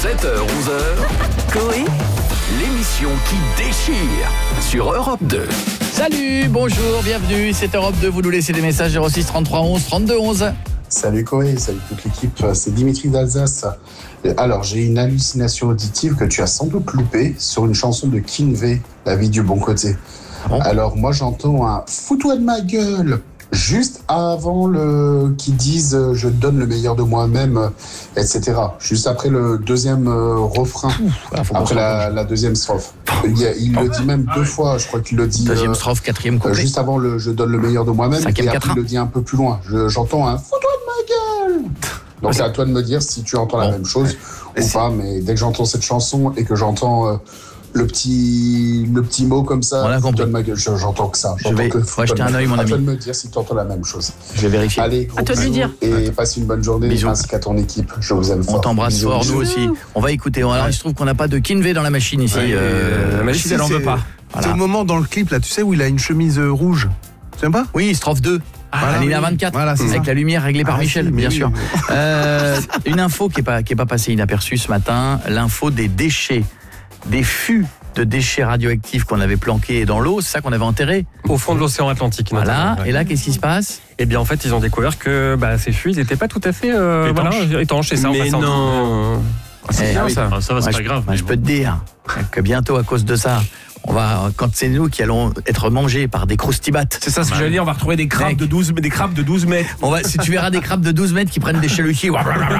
7h-11h, Coé, l'émission qui déchire sur Europe 2. Salut, bonjour, bienvenue, c'est Europe 2, vous nous laissez des messages 06 33 11 32 11. Salut Coé, salut toute l'équipe, c'est Dimitri d'Alsace. Alors, j'ai une hallucination auditive que tu as sans doute loupée sur une chanson de Kinvey, La vie du bon côté. bon Alors, moi j'entends un « fous-toi de ma gueule » juste avant qu'ils disent « je donne le meilleur de moi-même », etc. Juste après le deuxième refrain, après la deuxième strophe. Il le dit même deux fois, je crois qu'il le dit... Deuxième strophe, quatrième couplet. Juste avant le « je donne le meilleur de moi-même », Cinquième et après quatrain. il le dit un peu plus loin. J'entends un « fous-toi de ma gueule ». Donc c'est à toi de me dire si tu entends la même chose ou pas, mais dès que j'entends cette chanson et que j'entends le petit mot comme ça, On a compris. donne ma gueule, j'entends que ça. Je vais jeter un œil, mon À toi ami. de me dire si tu entends la même chose. Je vais vérifier. Allez, gros À toi de bisous lui dire. et passe une bonne journée, Bisous. ainsi qu'à ton équipe. Je vous aime fort. On t'embrasse Bisous, fort, bisous. nous aussi. On va écouter. Alors, il se trouve qu'on n'a pas de Kinvey dans la machine ici. La machine, elle en veut pas. Voilà. C'est au moment dans le clip, là, tu sais, où il a une chemise rouge. Tu sais pas? Oui, strophe 2. Voilà, Linéa oui. 24, Voilà, c'est avec ça. la lumière réglée par Ah, Michel, si, mais bien oui, sûr. mais Une info qui est pas passée inaperçue ce matin, l'info des déchets, des fûts de déchets radioactifs qu'on avait planqués dans l'eau, c'est ça qu'on avait enterré. Au fond de l'océan Atlantique. Voilà, notamment, ouais. et là, qu'est-ce qui se passe? Eh bien, en fait, ils ont découvert que ces fûts, ils n'étaient pas tout à fait étanches. Et ça, Mais non. C'est bien, ça. Ça va, c'est pas grave. Moi, je peux te dire que bientôt, à cause de ça, quand c'est nous qui allons être mangés par des croustibates. C'est ça ce que j'allais dire, on va retrouver des crabes Mec. de 12 mètres. Si tu verras des crabes de 12 mètres qui prennent des chalutiers,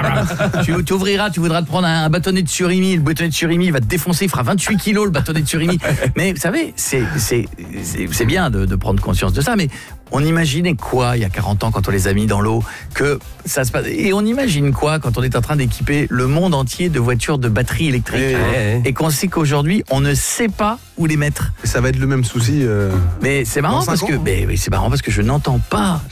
tu ouvriras, tu voudras te prendre un bâtonnet de surimi. Le bâtonnet de surimi, il va te défoncer, il fera 28 kilos le bâtonnet de surimi. Mais vous savez, c'est bien de prendre conscience de ça, mais on imaginait quoi il y a 40 ans quand on les a mis dans l'eau que ça se passe. Et on imagine quoi quand on est en train d'équiper le monde entier de voitures de batterie électrique et qu'on sait qu'aujourd'hui on ne sait pas où les mettre. Ça va être le même souci. Mais c'est marrant Dans parce 5 que ans, c'est marrant parce que je les entends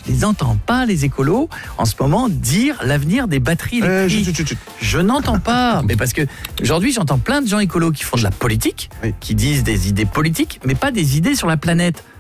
pas les écolos en ce moment dire l'avenir des batteries électriques. Je n'entends pas, mais parce que aujourd'hui j'entends plein de gens écolos qui font de la politique, Oui. qui disent des idées politiques, mais pas des idées sur la planète.